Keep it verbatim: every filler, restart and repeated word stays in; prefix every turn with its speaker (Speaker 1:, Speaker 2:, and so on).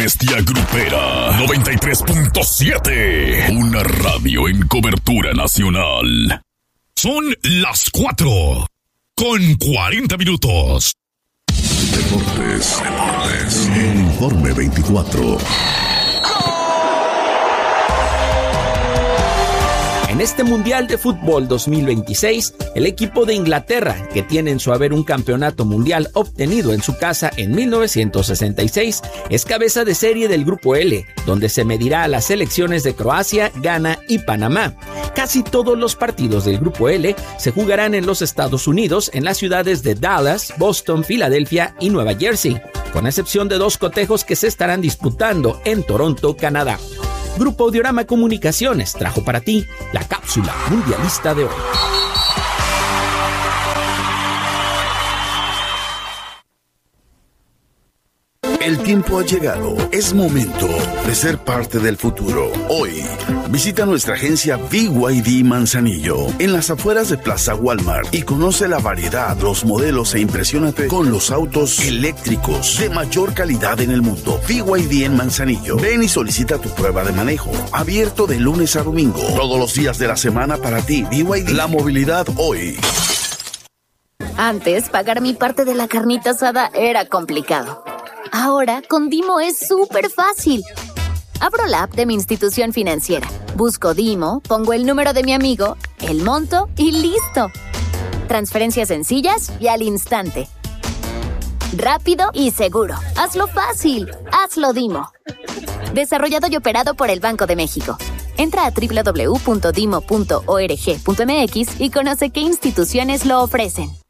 Speaker 1: Bestia Grupera noventa y tres punto siete. Una radio en cobertura nacional. Son las cuatro con cuarenta minutos. Deportes, Deportes. El Informe veinticuatro.
Speaker 2: En este Mundial de Fútbol dos mil veintiséis, el equipo de Inglaterra, que tiene en su haber un campeonato mundial obtenido en su casa en mil novecientos sesenta y seis, es cabeza de serie del Grupo L, donde se medirá a las selecciones de Croacia, Ghana y Panamá. Casi todos los partidos del Grupo L se jugarán en los Estados Unidos, en las ciudades de Dallas, Boston, Filadelfia y Nueva Jersey, con excepción de dos cotejos que se estarán disputando en Toronto, Canadá. Grupo Audiorama Comunicaciones trajo para ti la cápsula mundialista de hoy.
Speaker 3: El tiempo ha llegado. Es momento de ser parte del futuro. Hoy, visita nuestra agencia B Y D Manzanillo en las afueras de Plaza Walmart y conoce la variedad, los modelos e impresiónate con los autos eléctricos de mayor calidad en el mundo. B Y D en Manzanillo. Ven y solicita tu prueba de manejo. Abierto de lunes a domingo. Todos los días de la semana para ti. B Y D. La movilidad hoy.
Speaker 4: Antes, pagar mi parte de la carnita asada era complicado. Ahora, con Dimo es súper fácil. Abro la app de mi institución financiera, busco Dimo, pongo el número de mi amigo, el monto y ¡listo! Transferencias sencillas y al instante. Rápido y seguro. Hazlo fácil. Hazlo Dimo. Desarrollado y operado por el Banco de México. Entra a doble u doble u doble u punto dimo punto org punto m x y conoce qué instituciones lo ofrecen.